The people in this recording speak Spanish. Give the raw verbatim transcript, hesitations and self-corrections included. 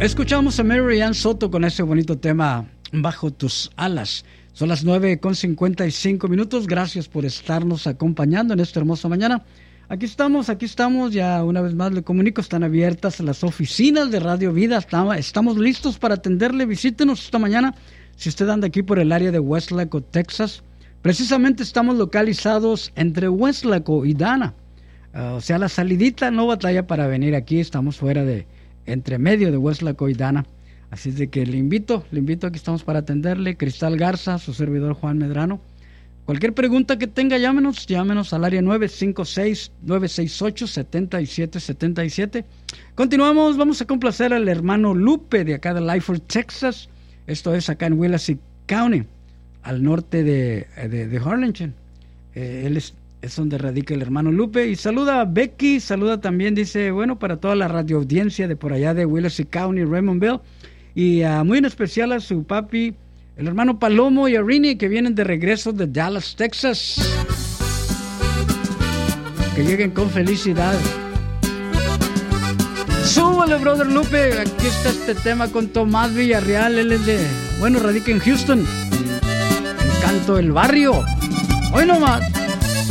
Escuchamos a Mary Ann Soto con ese bonito tema, Bajo tus alas. Son las nueve con cincuenta y cinco minutos. Gracias por estarnos acompañando en esta hermosa mañana. Aquí estamos, aquí estamos. Ya una vez más le comunico, están abiertas las oficinas de Radio Vida. Estamos, estamos listos para atenderle. Visítenos esta mañana. Si usted anda aquí por el área de Westlaco, Texas, precisamente estamos localizados entre Westlaco y Dana. Uh, o sea, la salidita, no batalla para venir aquí. Estamos fuera de... entre medio de Westlaco y Dana. Así es de que le invito, le invito, aquí estamos para atenderle. Cristal Garza, su servidor Juan Medrano. Cualquier pregunta que tenga, llámenos, llámenos al área nueve cinco seis, nueve seis ocho, siete siete siete siete. Continuamos, vamos a complacer al hermano Lupe de acá de Lyford, Texas. Esto es acá en Willacy County, al norte de, de, de Harlingen. Eh, él es Es donde radica el hermano Lupe. Y saluda a Becky, saluda también, dice, bueno, para toda la radioaudiencia de por allá de Willacy County, Raymondville. Y uh, muy en especial a su papi, el hermano Palomo y a Rini, que vienen de regreso de Dallas, Texas. Que lleguen con felicidad. Súbale, brother Lupe. Aquí está este tema con Tomás Villarreal. Él es de, bueno, radica en Houston. El canto del barrio. Hoy nomás.